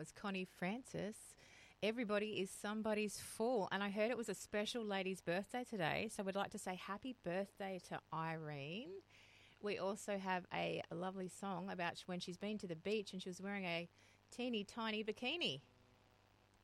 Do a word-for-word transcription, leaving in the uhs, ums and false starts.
was Connie Francis. Everybody is somebody's fool. And I heard it was a special lady's birthday today, so we'd like to say happy birthday to Irene. We also have a, a lovely song about when she's been to the beach and she was wearing a teeny tiny bikini.